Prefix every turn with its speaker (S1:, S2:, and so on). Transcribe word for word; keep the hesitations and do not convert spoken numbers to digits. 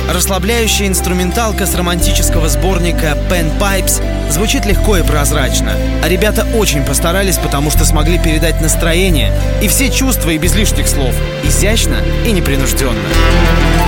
S1: Расслабляющая инструменталка с романтического сборника Pen Pipes звучит легко и прозрачно. А ребята очень постарались, потому что смогли передать настроение и все чувства и без лишних слов. Изящно и непринужденно.